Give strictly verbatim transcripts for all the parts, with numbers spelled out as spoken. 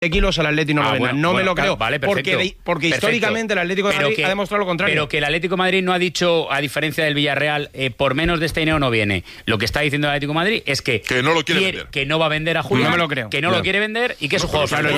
kilos el Atlético no ah, lo venda. Bueno, no bueno, me lo creo. Vale, porque de, porque perfecto. históricamente el Atlético de Madrid que, ha demostrado lo contrario. Pero que el Atlético de Madrid no ha dicho, a diferencia del Villarreal, eh, por menos de este dinero no viene. Lo que está diciendo el Atlético de Madrid es que, que no lo quiere, quiere vender. Que no va a vender a Julián. No me lo creo. Que no, no lo quiere vender y que es un juego. Claro,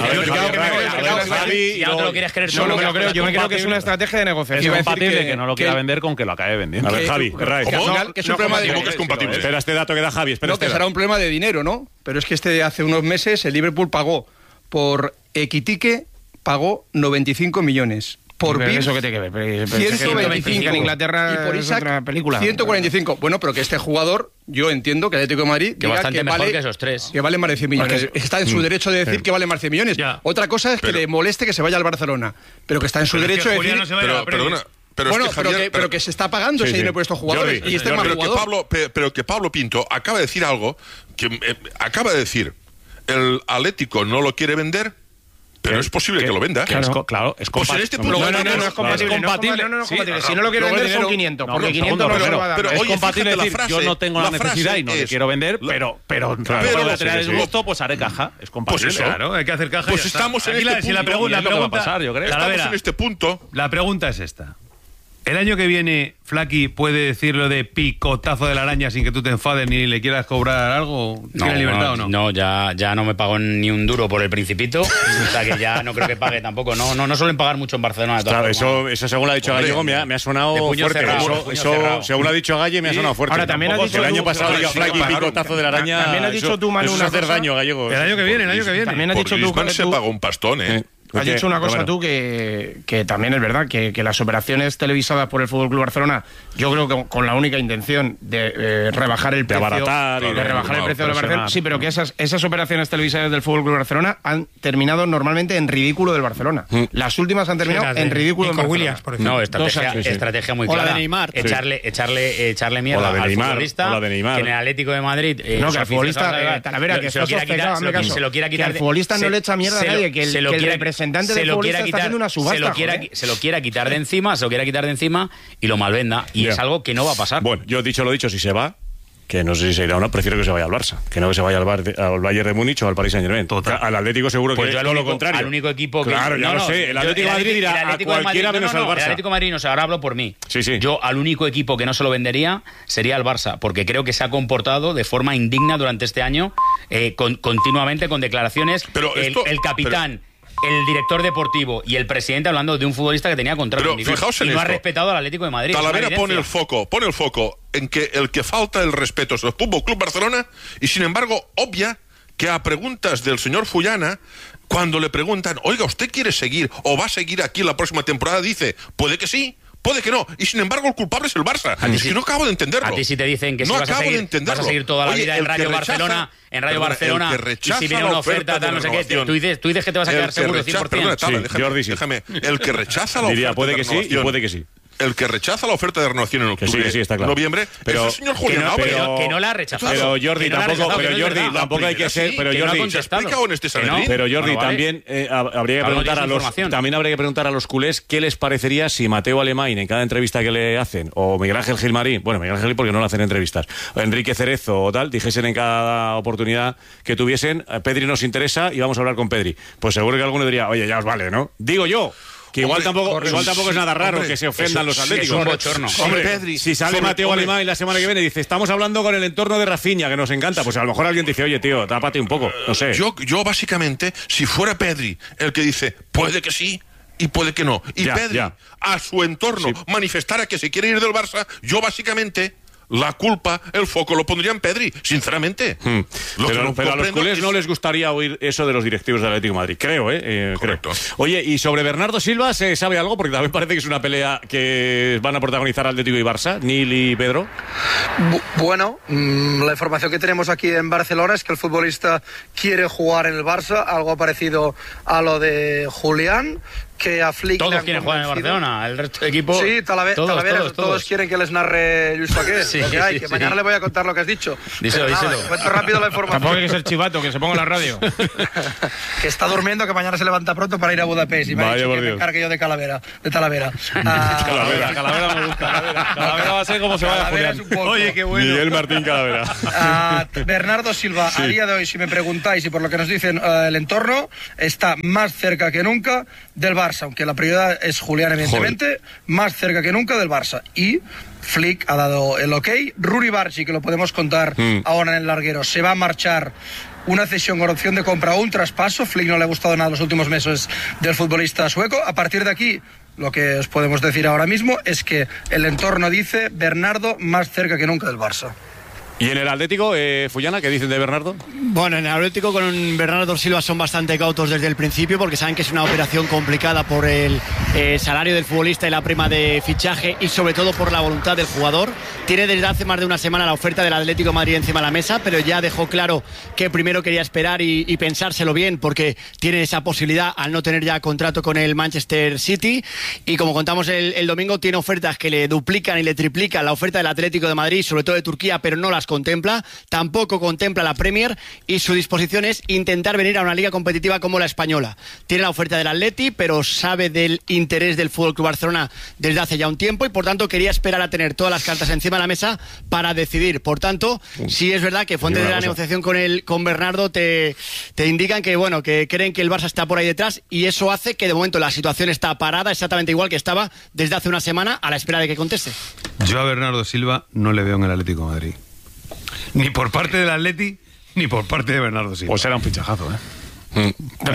ya no te lo quieres creer. No, no me lo creo. Yo me creo que es una estrategia de negociación. Es compatible que no lo quiera vender con que lo acabe vendiendo. A ver, Javi, ¿Cómo? Que es un problema de ¿Cómo que es compatible? Espera este dato que da Javi. Espera no, este que será un problema de dinero, ¿no? Pero es que este hace unos meses el Liverpool pagó por Equitique, pagó noventa y cinco millones. Por pero Bill, eso que te que ver, pero, ciento veinticinco en Inglaterra y por Isaac, es otra película. ciento cuarenta y cinco. Bueno, pero que este jugador, yo entiendo que el Atlético de Madrid que diga bastante que mejor vale, que esos tres. Que vale más de cien millones. Porque, está en su derecho de decir sí. que vale más de cien millones. Ya. Otra cosa es que pero, le moleste que se vaya al Barcelona, pero que está en su derecho de decir. No se pero, perdona. Pero bueno, es que pero, Javier, que, pero que se está pagando sí, ese dinero sí. por estos jugadores. Jordi, y este Jordi, es pero, que Pablo, pero que Pablo Pinto acaba de decir algo que eh, acaba de decir el Atlético no lo quiere vender. Pero es posible que, que lo venda. Claro, es, co claro, es pues en este punto no, no, no, no es compatible. No, compatible. no, no, no es compatible. Sí, si no lo quiere vender son quinientos, porque quinientos no lo va a dar. Pero es compatible decir, yo no tengo la necesidad y no le quiero vender, pero pero para tener el gusto, pues haré caja. Es compatible. Pues eso. Claro, hay que hacer caja. Pues estamos en este punto. Si la pregunta, la pregunta, estamos en este punto. La pregunta es esta. El año que viene, Flaky puede decir lo de picotazo de la araña sin que tú te enfades ni le quieras cobrar algo. ¿Tiene no, libertad no, o no? No, ya, ya no me pago ni un duro por el Principito. O sea que ya no creo que pague tampoco. No, no, no suelen pagar mucho en Barcelona. De claro, eso, eso según lo ha dicho Gallego me ha, me ha sonado fuerte. Cerrado, eso, eso según lo ha dicho Galle me ha sonado fuerte. Ahora también ha dicho el año tú, pasado diga Flaky picotazo de la araña. También has dicho tú, Manu, eso una es hacer cosa, daño, Gallego. El año que viene, el año que viene. También has dicho tú, se pagó un pastón, ¿eh? Has dicho una cosa bueno. tú que, que también es verdad, que, que las operaciones televisadas por el F C Barcelona, yo creo que con la única intención de eh, rebajar el precio, de abaratar, de de rebajar el precio de la Barcelona, sí, pero que esas, esas operaciones televisadas del F C Barcelona han terminado normalmente en ridículo del Barcelona. Mm. Las últimas han terminado sí, en ridículo del Barcelona. Williams, por ejemplo. No, estrategia, sí, sí. estrategia muy clara. O la de Neymar. Echarle, echarle, echarle mierda al Neymar, futbolista, o la de Neymar. Que en el Atlético de Madrid eh, no, que al futbolista, Talavera, que se lo quiera quitar, se lo quiera quitar. Que al futbolista no le echa mierda a nadie, que el representante del futbolista está haciendo una subasta. Se lo, quiera, se lo quiera quitar de encima, se lo quiera quitar de encima y lo malvenda. Y yeah. es algo que no va a pasar. Bueno, yo he dicho lo dicho, si se va, que no sé si se irá o no, prefiero que se vaya al Barça, que no que se vaya al, Bar, al Bayern de Múnich o al Paris Saint-Germain. Al Atlético seguro pues que yo es todo único, lo contrario. Al único equipo que... Claro, ya no, lo no, sé. El Atlético de Madrid dirá a cualquiera Madrid, menos no, no, al Barça. El Atlético de Madrid, no sé, ahora hablo por mí. Sí, sí. Yo al único equipo que no se lo vendería sería al Barça, porque creo que se ha comportado de forma indigna durante este año, eh, con, continuamente con declaraciones. Pero el, esto, el capitán... Pero... el director deportivo y el presidente hablando de un futbolista que tenía contrato Pero en vigor, fijaos en y no esto. ha respetado al Atlético de Madrid. Talavera pone el foco, pone el foco en que el que falta el respeto es el Fútbol Club Barcelona y sin embargo obvia que a preguntas del señor Fullana, cuando le preguntan, oiga, ¿usted quiere seguir o va a seguir aquí la próxima temporada? Dice, puede que sí. Puede que no, y sin embargo el culpable es el Barça. Es si, que no acabo de entenderlo. A ti si te dicen que no si vas a, seguir, vas a seguir toda la Oye, vida en Radio rechaza, Barcelona, en Radio perdona, Barcelona, y si viene una oferta, tal, no sé qué, tú dices, tú dices que te vas a quedar seguro rechaza, cien por cien. Perdona, Tala, sí, déjame, Jordi, sí. déjame. El que rechaza la Diría, oferta puede de que sí y puede que sí. El que rechaza la oferta de renovación en octubre, que sí, que sí, está claro. noviembre, pero, es el señor Julián que no, Álvarez. Pero, que no la ha rechazado. Pero Jordi, no tampoco, rechazado, pero no Jordi, verdad, tampoco hay que ser, sí, pero que Jordi, no ¿se explica o en este Sanedrín? Pero Jordi, bueno, vale. también eh, habría que Algo preguntar a los, también habría que preguntar a los culés qué les parecería si Mateo Alemán en cada entrevista que le hacen, o Miguel Ángel Gilmarín, bueno, Miguel Ángel porque no le hacen entrevistas, o Enrique Cerezo o tal, dijesen en cada oportunidad que tuviesen, Pedri nos interesa y vamos a hablar con Pedri. Pues seguro que alguno diría, oye, ya os vale, ¿no? Digo yo. Que igual hombre, tampoco, corre, igual tampoco es nada raro hombre, que se ofendan eso, los atléticos. Sí, es un bochorno. Hombre, Pedri, si sale sobre, Mateo hombre. Alemán la semana que viene y dice, estamos hablando con el entorno de Rafinha, que nos encanta, pues a lo mejor alguien dice, oye, tío, tápate un poco, no sé. Yo, yo básicamente, si fuera Pedri el que dice, puede que sí y puede que no, y ya, Pedri ya. a su entorno sí. manifestara que se quiere ir del Barça, yo básicamente... la culpa, el foco lo pondría en Pedri, sinceramente. Hmm. Lo pero no pero a los culés es... no les gustaría oír eso de los directivos del Atlético de Madrid, creo, ¿eh? eh Correcto. Creo. Oye, y sobre Bernardo Silva, ¿se sabe algo? Porque también parece que es una pelea que van a protagonizar Atlético y Barça, Nil y Pedro. Bu bueno, mmm, la información que tenemos aquí en Barcelona es que el futbolista quiere jugar en el Barça, algo parecido a lo de Julián, que a Flick Todos le han quieren jugar en el convencido. Barcelona, el resto de equipos. Sí, Talave- todos, Talavera, todos, todos, todos. quieren que les narre Luis Paquet. Sí, lo que hay, sí, que sí. mañana le voy a contar lo que has dicho. Díselo, Pero nada, díselo. cuento rápido la información. Tampoco hay que ser chivato, que se ponga en la radio. Que está durmiendo, que mañana se levanta pronto para ir a Budapest. Y me ha Vaya dicho por que me Dios. encargue yo de Calavera. De Talavera. Ah, Calavera, Calavera me gusta. Calavera, Calavera va a ser como se vaya Calavera Julián. es un poco. Oye, qué bueno. Miguel Martín Calavera. Ah, Bernardo Silva, a día de hoy, si me preguntáis y por lo que nos dicen eh, el entorno, está más cerca que nunca del Barça, aunque la prioridad es Julián, evidentemente, más cerca que nunca del Barça. Y Flick ha dado el ok. Ruri Barchi, que lo podemos contar Mm. ahora en el larguero, se va a marchar. Una cesión con opción de compra o un traspaso. Flick no le ha gustado nada los últimos meses del futbolista sueco. A partir de aquí, lo que os podemos decir ahora mismo es que el entorno dice Bernardo más cerca que nunca del Barça. ¿Y en el Atlético, eh, Fullana, qué dicen de Bernardo? Bueno, en el Atlético con Bernardo Silva son bastante cautos desde el principio porque saben que es una operación complicada por el eh, salario del futbolista y la prima de fichaje y sobre todo por la voluntad del jugador. Tiene desde hace más de una semana la oferta del Atlético de Madrid encima de la mesa, pero ya dejó claro que primero quería esperar y, y pensárselo bien porque tiene esa posibilidad al no tener ya contrato con el Manchester City. Y como contamos el, el domingo, tiene ofertas que le duplican y le triplican la oferta del Atlético de Madrid, sobre todo de Turquía, pero no las contempla, tampoco contempla la Premier y su disposición es intentar venir a una liga competitiva como la española. Tiene la oferta del Atleti, pero sabe del interés del F C Barcelona desde hace ya un tiempo y por tanto quería esperar a tener todas las cartas encima de la mesa para decidir. Por tanto, sí es verdad que fuentes de la negociación con el con Bernardo te, te indican que bueno, que creen que el Barça está por ahí detrás y eso hace que de momento la situación está parada exactamente igual que estaba desde hace una semana a la espera de que conteste. Yo a Bernardo Silva no le veo en el Atlético de Madrid. Ni por parte del Atleti, ni por parte de Bernardo Silva. Pues será un fichajazo, ¿eh? Yo,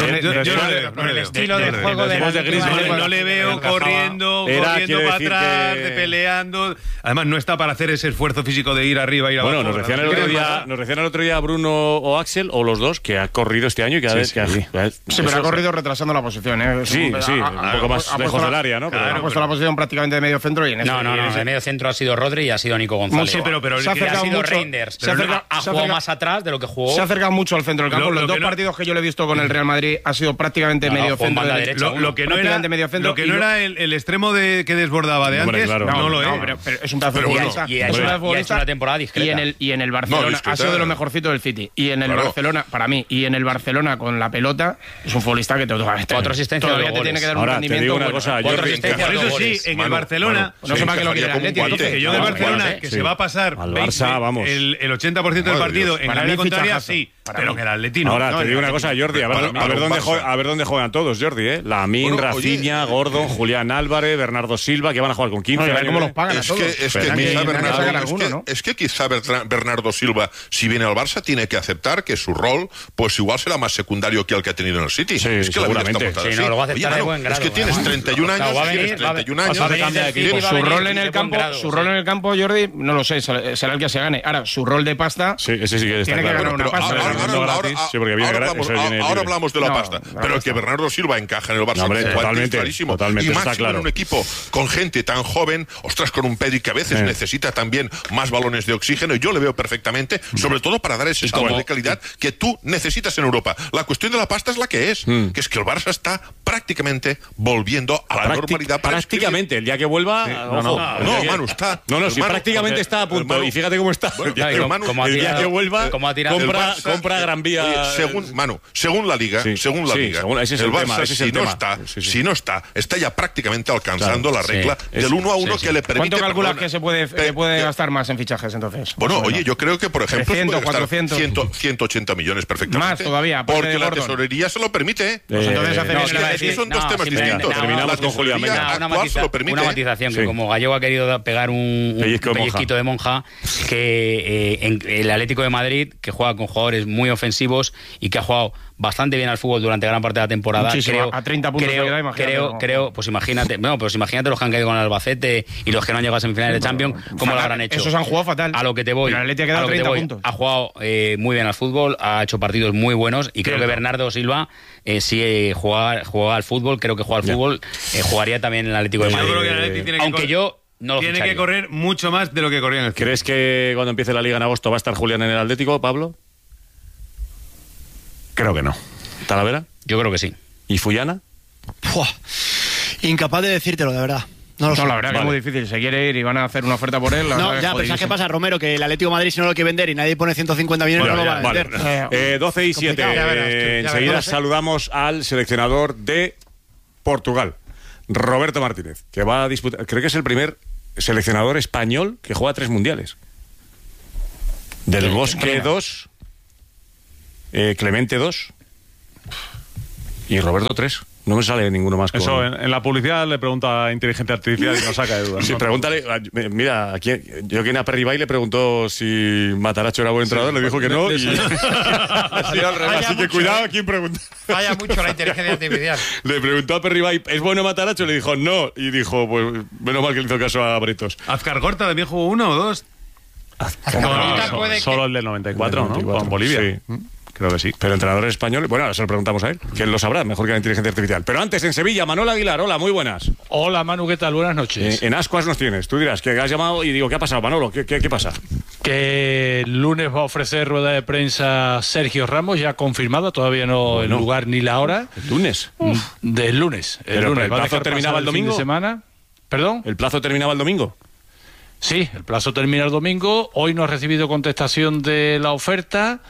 yo no le veo, no le veo. estilo de No le juego veo. de No la- le- no le- no le veo Encajaba. corriendo, Era, corriendo quiere para decir atrás, que- de peleando. Además, no está para hacer ese esfuerzo físico de ir arriba, ir abajo. Bueno, nos decían, el otro día, nos decían el otro día Bruno o Axel, o los dos, que ha corrido este año y que, ha, Sí, que ha- sí. que ha- Sí, pero eso- ha corrido retrasando la posición, ¿eh? Sí, Es sí, ha- un ha- poco ha- más ha lejos puesto del la- área, ¿no? Pero- Ha puesto la posición prácticamente de medio centro y en ese- No, no, y en no. ese- El medio centro ha sido Rodri y ha sido Nico González. Sí, pero- pero Se ha que Que ha acercado sido mucho- Reinders. se ha Pero acercado- ha se ha jugado acercado- más atrás de lo que jugó. Se ha acercado mucho al centro del campo. Lo- lo Los dos que no- partidos que yo le he visto con el Real Madrid ha sido prácticamente No, no, medio jugó en centro. banda del- derecha. Lo, lo que no era, prácticamente medio centro lo que y no lo- era el, el extremo de, que desbordaba de Hombre, antes, claro. no, lo es. No, pero, pero es un pedazo de Pero futbolista. y ha Es hecho un una- pedazo de y ha hecho futbolista. una temporada discreta. Y en el, y en el Barcelona discreta. ha sido de lo mejorcito del City. Y en el Claro. Barcelona, para mí, y en el Barcelona con la pelota, es un futbolista que todavía, Cuatro asistencias, todavía dos te tiene goles. que dar Ahora, un te rendimiento. digo una bueno. cosa, Cuatro Jordi, asistencias, Por eso dos sí, goles. en el Manu, Barcelona, Manu, No sí, sé para qué lo quiere el encajaría como un Atleti, guante. entonces, que yo del Claro, Barcelona, bueno, que sí. se va a pasar Al veinte, Barça, vamos. El, el ochenta por ciento del Madre partido Dios. en Para el mí área contraria, fichajazo. sí, Para pero mí. en el Atleti no. Ahora, No, te en digo el una Atleti. cosa, Jordi, a ver, Para- a ver para dónde un juega- Barça. a ver dónde juegan todos, Jordi, ¿eh? Lamín, Bueno, oye, Rafinha, Gordon, Julián Álvarez, Bernardo Silva, que van a jugar con quince. No, y a ver años, cómo ¿eh? los pagan a Es todos. que, es que Pero quizá que- Bernardo, que sacar es, alguno, que, ¿no? es que quizá Bertra- Bernardo Silva, si viene al Barça, tiene que aceptar que su rol, pues igual será más secundario que el que ha tenido en el City. Sí, es que la vida está seguramente. montada Sí, así. no, lo va a Oye, aceptar de Manu, buen grado, es que tienes además. treinta y un O sea, años, va a tienes venir, va a- treinta y un vas a años. ver, cambia de equipo. Su va a venir rol en de el buen campo, grado, su sí. rol en el campo, Jordi, no lo sé, será será el que se gane. Ahora, su rol de pasta, Sí, ese sí que está Tiene que claro. ganar una Pero pasta, ahora, ¿verdad? ahora- Ganando ahora- gratis, sí, porque viene ahora gra- hablamos, eso viene ahora libre. hablamos de la No, pasta, la pero pasta. que Bernardo Silva encaja en el Barça, No, hombre, con Guantes, totalmente, clarísimo. totalmente, y está máximo claro. en un equipo con gente tan joven, ostras, con un Pedri que a veces Sí. necesita también más balones de oxígeno, y yo le veo perfectamente, sobre todo para dar ese salto como- de calidad que tú necesitas en Europa. La cuestión de la pasta es la que es, Mm. que es que el Barça está prácticamente volviendo a la Práctic- normalidad. para prácticamente, el día que vuelva. no, ojo, no, el día no, que- Manu, está. No, no, El si Manu, prácticamente porque está a el punto. Manu- Y fíjate cómo está. Bueno, el día, el que- Manu- como ha el día tirado- que vuelva, como ha tirado el compra, Barça- compra Gran Vía. Oye, según, Manu, según la Liga, Sí, según la sí, Liga, según- ese es el Barça, tema, ese es si el no tema. está, Sí, sí. si no está, está ya prácticamente alcanzando Claro, la regla sí. del Es- uno a uno sí, sí. que le permite. ¿cuánto calculas perdona, que se puede, pe- que puede que- gastar más en fichajes entonces? Bueno, Más o oye, menos. yo creo que, por ejemplo, se trescientos, puede gastar cuatrocientos. cien, ciento ochenta millones perfectamente. Más todavía, aparte porque de la Gordon. tesorería se lo permite. ¿eh? Pues entonces hace no, bien Es el que, Atleti. es que son dos No, temas simplemente, distintos. no, terminamos La con Julián, tesorería venga. Una, actual matiza- se lo permite. una ¿eh? matización, Sí. que como Gallego ha querido da- pegar un, un Pellizco de monja. pellizquito de monja, que eh, en el Atlético de Madrid, que juega con jugadores muy ofensivos y que ha jugado bastante bien al fútbol durante gran parte de la temporada. Muchísimo, creo, a treinta puntos creo, de queda, imagínate, creo, ¿no? creo, pues imagínate, bueno, pues imagínate los que han caído con el Albacete y los que no han llegado a semifinales de Champions, cómo lo fatal. habrán hecho. Esos han jugado fatal. A lo que te voy. Pero el Atleti ha quedado a lo que te treinta voy. puntos. Ha jugado eh, muy bien al fútbol, ha hecho partidos muy buenos y creo Cierto. que Bernardo Silva, eh, si eh, juega, juega al fútbol, creo que juega al Ya. fútbol, eh, jugaría también en el Atlético de Yo Madrid. creo que el Atleti tiene que Aunque correr- yo no lo Tiene ficharía. que correr mucho más de lo que corría en el City. ¿Crees que cuando empiece la Liga en agosto va a estar Julián en el Atlético, Pablo? Creo que no. ¿Talavera? Yo creo que sí. ¿Y Fullana? Buah. Incapaz de decírtelo, de verdad. No, lo no sé. la verdad Vale. que es muy difícil. Se quiere ir y van a hacer una oferta por él. La No, verdad ya, es pero ¿sabes qué jodidísimo. pasa, Romero? Que el Atlético de Madrid, si no lo quiere vender y nadie pone ciento cincuenta millones, Bueno, no lo ya, va a vender. vale. Eh, doce y siete. Complicado. Ya verás tú, ya Eh, verás. enseguida No sé. saludamos al seleccionador de Portugal, Roberto Martínez, que va a disputar. Creo que es el primer seleccionador español que juega tres mundiales. Del Sí, Bosque primera. dos, eh, Clemente dos y Roberto tres. No me sale ninguno más. Con... Eso, en, en la publicidad le pregunta a inteligencia artificial y nos saca de dudas. Sí, ¿no? pregúntale, a- mira, a quién, yo que a Perribay le preguntó si Mataracho era buen entrenador, le dijo que no, y así, al revés. Así que cuidado a quién pregunta. Falla mucho la inteligencia artificial. Le preguntó a Perribay, ¿es bueno Mataracho? Le dijo no, y dijo, pues menos mal que le hizo caso a Bretos. Azcar Gorta también jugó uno o dos. No, so- puede que- solo el del noventa y cuatro, Del noventa y ¿no? cuatro, Con Bolivia. sí. Creo que sí. Pero entrenadores españoles, bueno, ahora se lo preguntamos a él, que él lo sabrá, mejor que la inteligencia artificial. Pero antes, en Sevilla, Manolo Aguilar, hola, muy buenas. Hola Manu, ¿qué tal? Buenas noches. Eh, en Ascuas nos tienes, tú dirás que has llamado y digo, ¿qué ha pasado, Manolo? ¿Qué, qué, qué pasa? Que el lunes va a ofrecer rueda de prensa Sergio Ramos, ya confirmada, todavía no Bueno. el lugar ni la hora. ¿El lunes? Del lunes. El Pero lunes. el Va a plazo dejar terminaba pasar el fin de domingo. semana. ¿Perdón? ¿El plazo terminaba el domingo? Sí, el plazo termina el domingo. Hoy no ha recibido contestación de la oferta.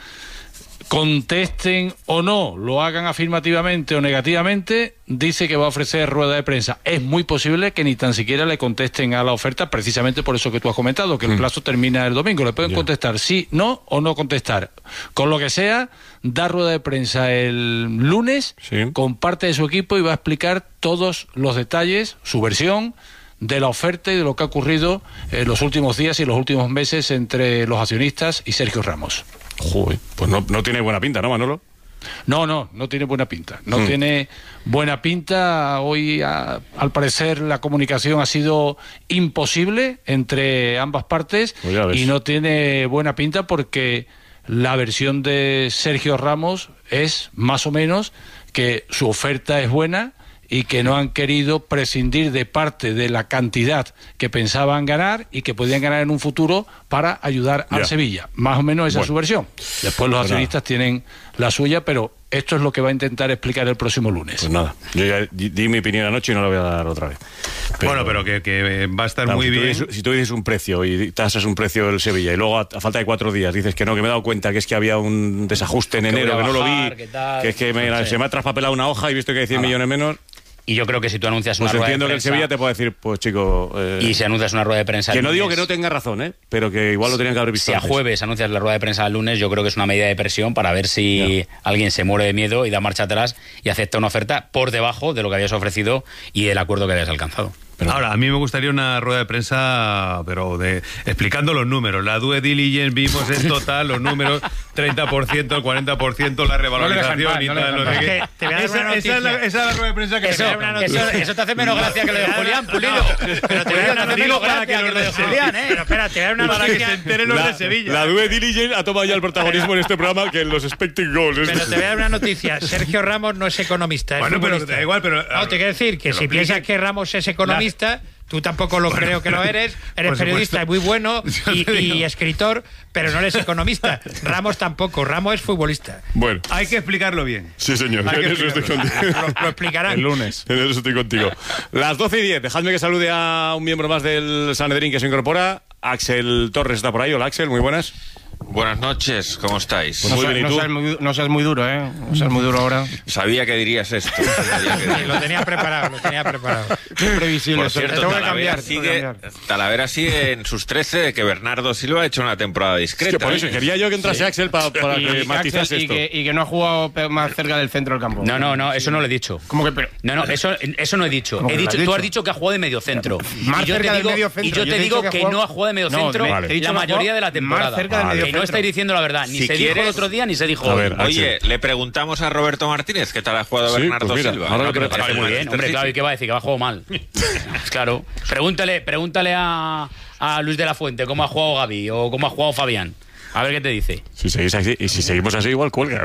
Contesten o no, lo hagan afirmativamente o negativamente, dice que va a ofrecer rueda de prensa. Es muy posible que ni tan siquiera le contesten a la oferta, precisamente por eso que tú has comentado, que el plazo termina el domingo. Le pueden Ya. contestar sí, no o no contestar. Con lo que sea, da rueda de prensa el lunes Sí. con parte de su equipo y va a explicar todos los detalles, su versión de la oferta y de lo que ha ocurrido en los últimos días y los últimos meses entre los accionistas y Sergio Ramos. Joder, pues no, no tiene buena pinta, ¿no, Manolo? No, no, no tiene buena pinta. No Mm. tiene buena pinta. Hoy, a- al parecer, la comunicación ha sido imposible entre ambas partes Pues ya ves. y no tiene buena pinta porque la versión de Sergio Ramos es más o menos que su oferta es buena y que no han querido prescindir de parte de la cantidad que pensaban ganar y que podían ganar en un futuro para ayudar al Ya. Sevilla. Más o menos esa Bueno. es su versión. Después los Pues accionistas tienen la suya, pero esto es lo que va a intentar explicar el próximo lunes. Pues nada, yo ya di, di mi opinión anoche y no la voy a dar otra vez. Bueno, pero que, que va a estar Vamos, muy si tú bien. dices- si tú dices un precio y tasas un precio del Sevilla y luego a, a falta de cuatro días dices que no, que me he dado cuenta que es que había un desajuste en Que enero, voy a que no lo bajar, vi, que tal, que es que me- no sé. se me ha traspapelado una hoja y he visto que hay cien Nada. millones menos. Y yo creo que si tú anuncias Pues una rueda de entiendo que el prensa Sevilla te puede decir, pues chico... eh, y si anuncias una rueda de prensa que el no digo lunes, que no tenga razón, ¿eh? Pero que igual lo tenían que haber visto si a antes. jueves anuncias la rueda de prensa el lunes, yo creo que es una medida de presión para ver si alguien se muere de miedo y da marcha atrás y acepta una oferta por debajo de lo que habías ofrecido y del acuerdo que habías alcanzado. Ahora, a mí me gustaría una rueda de prensa, pero de explicando los números. La due diligence, vimos en total los números, treinta por ciento, el cuarenta por ciento, la revalorización No le dejan y paz, no tal. le no sé dejan qué. paz. Te voy a dar Esa, una esa es la, noticia. esa es la rueda de prensa que Eso, necesitamos. eso, eso te hace menos gracia que lo de Julián Pulido. Pero te voy a dar una Digo noticia para que que los lo de de Julián, ¿eh? Pero espera, te voy a dar una Para que se noticia. enteren los La, de Sevilla. la due diligence ha tomado ya el protagonismo en este programa que en los expecting goals. Pero te voy a dar una noticia. Sergio Ramos no es economista. Es Bueno, pero futbolista. da igual, pero- No, te quiero decir que que lo si piensas explique. que Ramos es economista, tú tampoco lo creo que lo eres. Eres por periodista y supuesto. muy bueno Yo y, te digo. y escritor, pero no eres economista. Ramos tampoco. Ramos es futbolista. Bueno, Hay que explicarlo bien. sí señor, Hay que en eso estoy explicarlo. contigo. Lo, lo explicarán. El lunes. En eso estoy contigo. Las doce y diez, dejadme que salude a un miembro más del Sanedrín que se incorpora. Axel Torres está por ahí. Hola Axel, muy buenas. Buenas noches, ¿cómo estáis? Pues No, muy seas, bien, ¿y no tú? seas muy, no seas muy duro, ¿eh? No seas muy duro ahora. Sabía que dirías esto. Sabía que Sí, dirías. lo tenía preparado, lo tenía preparado. Qué previsible. Por eso. cierto, Tengo que Talavera, cambiar, tengo que sigue, cambiar. Talavera sigue en sus trece de que Bernardo Silva ha hecho una temporada Es discreta. que por eso ¿eh? quería yo que entrase Axel pa- para Y, que y matizase Axel, y esto. que, y que no ha jugado pe- más cerca del centro del campo. No, no, no, eso no lo he dicho. ¿Cómo que pero? No, no, eso, eso no he dicho. ¿Cómo He que lo dicho, has tú has dicho? dicho que ha jugado de medio centro. Más y yo cerca te del digo, medio centro. y yo Yo te te he digo dicho que que ha jugado- no ha jugado de medio No, centro vale. Te he dicho la que ha mayoría jugado de la temporada. más cerca del medio Que no centro. estáis diciendo la verdad. Ni Si se dijo el quieres- otro día ni se dijo A hoy. ver, Axel. Oye, le preguntamos a Roberto Martínez qué tal ha jugado Sí, Bernardo pues mira, Silva. ahora ¿no? lo Que que me me Parece parece muy bien, hombre, Sí, claro, sí. ¿y qué va a decir? Que va a jugar mal. Claro. Pregúntale, pregúntale a, a Luis de la Fuente cómo ha jugado Gaby o cómo ha jugado Fabián. A ver qué te dice. Si seguís así, y si seguimos así, igual cuelga.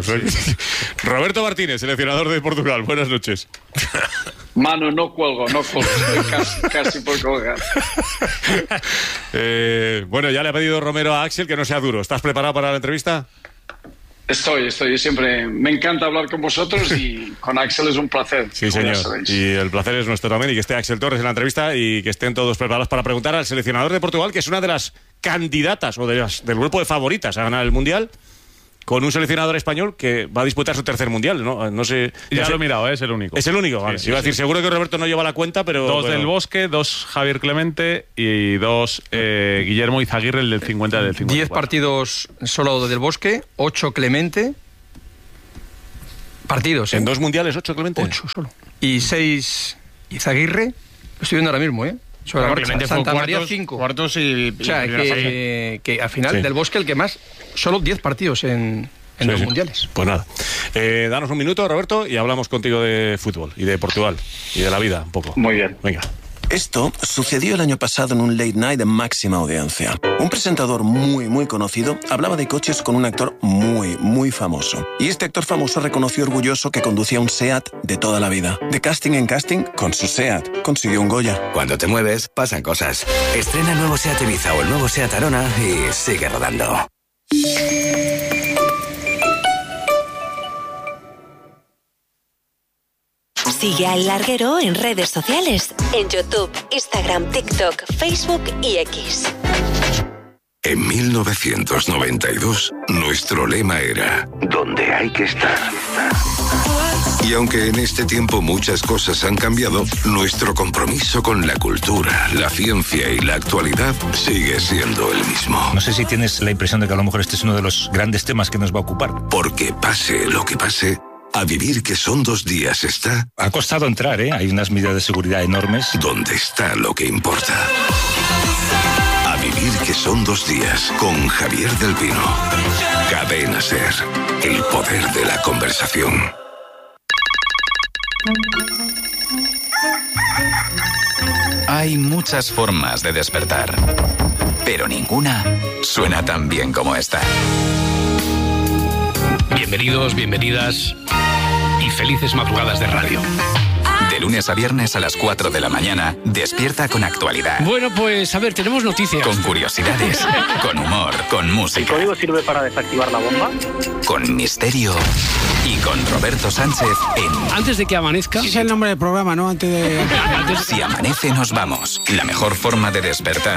Roberto Martínez, seleccionador de Portugal. Buenas noches. Mano, no cuelgo, no cuelgo. Estoy casi, casi por colgar. Eh, bueno, ya le ha pedido Romero a Axel que no sea duro. ¿Estás preparado para la entrevista? Estoy, estoy. Siempre me encanta hablar con vosotros y con Axel es un placer. Sí, señor. Y el placer es nuestro también. Y que esté Axel Torres en la entrevista y que estén todos preparados para preguntar al seleccionador de Portugal, que es una de las candidatas o de las, del grupo de favoritas a ganar el Mundial, con un seleccionador español que va a disputar su tercer Mundial, ¿no? No sé. Ya no sé. lo he mirado, ¿eh? Es el único. Es el único, vale. Sí, sí, Iba a sí. decir, seguro que Roberto no lleva la cuenta, pero... Dos bueno. del Bosque, dos Javier Clemente y dos eh, Guillermo Izaguirre, el del cincuenta del cincuenta. Diez partidos solo del Bosque, ocho Clemente. Partidos, ¿eh? En dos mundiales, ocho Clemente. Ocho solo. Y seis Izaguirre. Lo estoy viendo ahora mismo, ¿eh? Sobre Bueno, la marcha. Clemente fue Santa María, cuartos, cinco. cuartos y, O sea, y primera que, que al final Sí. del Bosque el que más. Solo diez partidos en, en Sí, los sí. mundiales. Pues nada. Eh, danos un minuto, Roberto, y hablamos contigo de fútbol y de Portugal y de la vida un poco. Muy bien. Venga. Esto sucedió el año pasado en un late night de máxima audiencia. Un presentador muy, muy conocido hablaba de coches con un actor muy, muy famoso. Y este actor famoso reconoció orgulloso que conducía un SEAT de toda la vida. De casting en casting, con su SEAT consiguió un Goya. Cuando te mueves, pasan cosas. Estrena el nuevo SEAT Ibiza o el nuevo SEAT Arona y sigue rodando. Sigue a El Larguero en redes sociales, en YouTube, Instagram, TikTok, Facebook y X. En mil novecientos noventa y dos, nuestro lema era «Donde hay que estar». Y aunque en este tiempo muchas cosas han cambiado, nuestro compromiso con la cultura, la ciencia y la actualidad sigue siendo el mismo. No sé si tienes la impresión de que a lo mejor este es uno de los grandes temas que nos va a ocupar. Porque pase lo que pase, a vivir que son dos días está... Ha costado entrar, ¿eh? Hay unas medidas de seguridad enormes. Donde está lo que importa. A vivir que son dos días con Javier del Pino. Cadena SER. El poder de la conversación. Hay muchas formas de despertar, pero ninguna suena tan bien como esta. Bienvenidos, bienvenidas y felices madrugadas de radio. De lunes a viernes a las cuatro de la mañana, despierta con actualidad. Bueno, pues a ver, tenemos noticias. Con curiosidades, con humor, con música. ¿El código sirve para desactivar la bomba? Con misterio y con Roberto Sánchez en... Antes de que amanezca... Ese es el nombre del programa, ¿no? Antes de... Si amanece nos vamos. La mejor forma de despertar